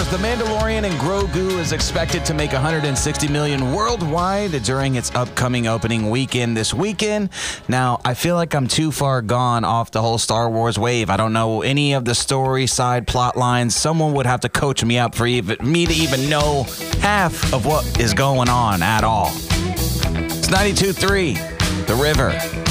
Stars, The Mandalorian and Grogu is expected to make $160 million worldwide during its upcoming opening weekend this weekend. Now, I feel like I'm too far gone off the whole Star Wars wave. I don't know any of the story side plot lines. Someone would have to coach me up for me to even know half of what is going on at all. It's 92.3, The River.